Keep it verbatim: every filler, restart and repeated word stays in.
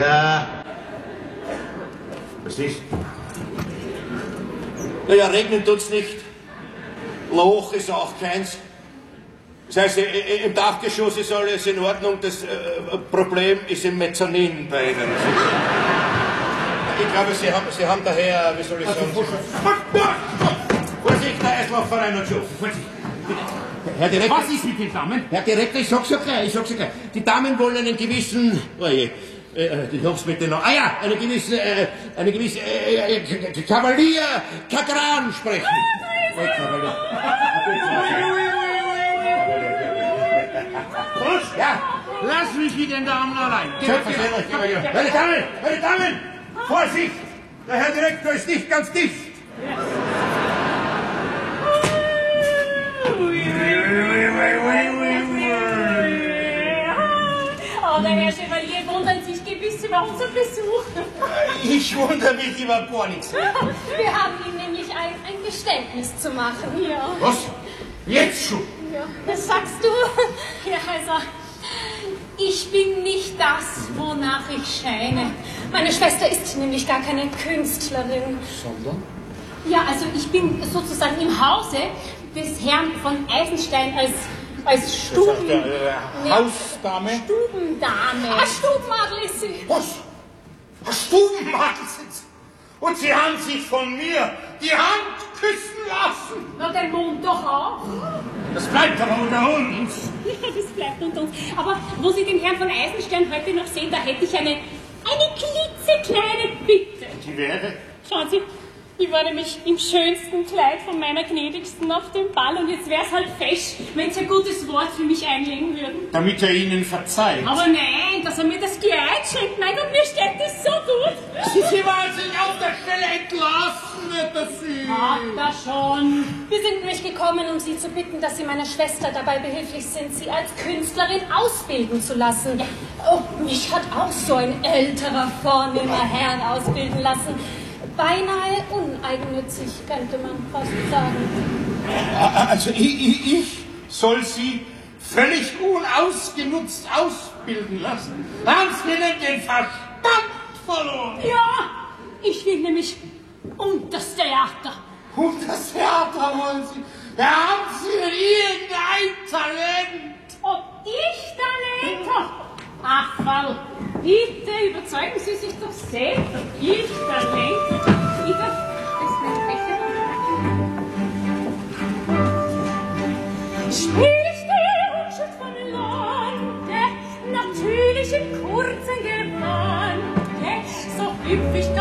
Ja. Was ist? Naja, regnen tut's nicht. Loch ist auch keins. Das heißt, im Dachgeschoss ist alles in Ordnung. Das äh, Problem ist im Mezzanin bei Ihnen. Ich glaube, Sie haben, Sie haben daher, wie soll ich sagen... Vorsicht, der Eislaufverein und Schuss. Vorsicht. Herr Direktor... Was ist mit den Damen? Herr Direktor, ich sag's ja gleich, ich sag's ja gleich. Die Damen wollen einen gewissen... Oh je, äh, ich hab's mit den noch... Ah ja, eine gewisse... Äh, eine gewisse... Äh, äh, Kavalier Kagran sprechen. Äh, Kavalier. Prost! Ja! Lass mich mit den Damen allein. Selbstverständlich, Kavalier. Meine Damen, meine Damen! Vorsicht! Der Herr Direktor ist nicht ganz dicht. Oh, der Herr Chevalier wundert sich gewiss über unseren Besuch. Ich wundere mich über gar nichts. Wir haben ihm nämlich ein, ein Geständnis zu machen. Ja. Was? Jetzt schon? Ja. Was sagst du? Ja, also, ich bin nicht das, wonach ich scheine. Meine Schwester ist nämlich gar keine Künstlerin. Sondern? Ja, also ich bin sozusagen im Hause des Herrn von Eisenstein als, als Stuben... Das heißt, äh, Hausdame? Stubendame. Ah, Stubenmadel ist sie. Was? Was Stubenmadel sind Sie? Und Sie haben sich von mir die Hand küssen lassen? Na, den Mund doch auch. Das bleibt aber unter uns. Ja, das bleibt unter uns. Aber wo Sie den Herrn von Eisenstein heute noch sehen, da hätte ich eine, eine klitzekleine Bitte. Die wäre? Schauen Sie, ich war nämlich im schönsten Kleid von meiner Gnädigsten auf dem Ball und jetzt wäre es halt fesch, wenn Sie ein gutes Wort für mich einlegen würden. Damit er Ihnen verzeiht. Aber nein, dass er mir das Kleid schenkt, mein Gott, mir steht das so gut. Sie, Sie wollen sich auf der Stelle entlassen, wird das Sie. Ach, da schon. Wir sind nämlich gekommen, um Sie zu bitten, dass Sie meiner Schwester dabei behilflich sind, sie als Künstlerin ausbilden zu lassen. Oh, mich hat auch so ein älterer, vornehmer Herr ausbilden lassen. Beinahe uneigennützig, könnte man fast sagen. Also ich, ich, ich soll Sie völlig unausgenutzt ausbilden lassen. Haben Sie denn den Verstand verloren? Ja, ich will nämlich um das Theater. Um das Theater wollen Sie? Da haben Sie denn irgendein Talent? Ob ich Talent habe? Ach, Frau, bitte überzeugen Sie sich doch selbst, ob ich Talent habe. Bitte, das ist mein Becher. Spielste Unschuld von Lande, natürlich im kurzen Gewande, so hüpf ich